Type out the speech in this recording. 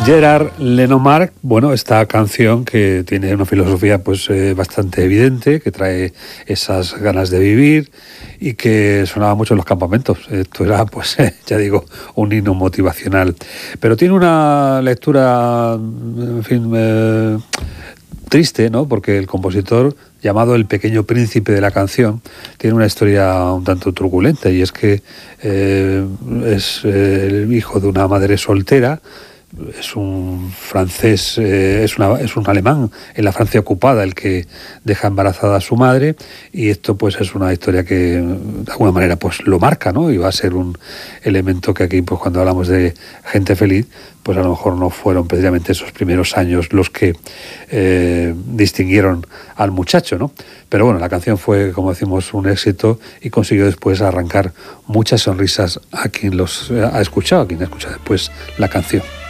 Gerard Lenormand, bueno, esta canción que tiene una filosofía pues bastante evidente, que trae esas ganas de vivir y que sonaba mucho en los campamentos. Esto era, pues, ya digo, un himno motivacional. Pero tiene una lectura, en fin, triste, ¿no? Porque el compositor, llamado el pequeño príncipe de la canción, tiene una historia un tanto truculenta, y es que es el hijo de una madre soltera. Es un francés, es un alemán en la Francia ocupada el que deja embarazada a su madre, y esto pues es una historia que de alguna manera pues lo marca, ¿no? Y va a ser un elemento que aquí, pues cuando hablamos de gente feliz, pues a lo mejor no fueron precisamente esos primeros años los que distinguieron al muchacho, ¿no? Pero bueno, la canción fue, como decimos, un éxito y consiguió después arrancar muchas sonrisas a quien los ha escuchado, a quien ha escuchado después la canción.